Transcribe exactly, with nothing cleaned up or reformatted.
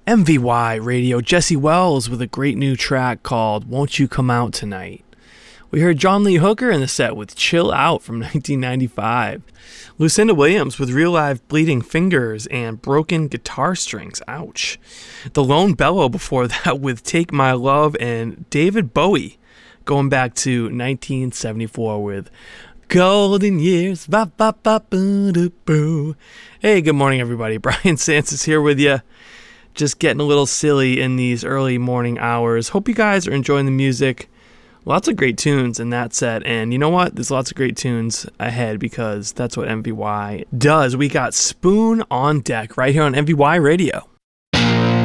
M V Y Radio, Jesse Wells with a great new track called Won't You Come Out Tonight. We heard John Lee Hooker in the set with Chill Out from nineteen ninety-five. Lucinda Williams with Real Live Bleeding Fingers and Broken Guitar Strings. Ouch. The Lone Bellow before that with Take My Love, and David Bowie going back to nineteen seventy-four with Golden Years. Ba, ba, ba, boo, doo, boo. Hey, good morning, everybody. Brian Santos here with you. Just getting a little silly in these early morning hours. Hope you guys are enjoying the music. Lots of great tunes in that set, and you know what? There's lots of great tunes ahead because that's what M V Y does. We got Spoon on deck right here on M V Y Radio.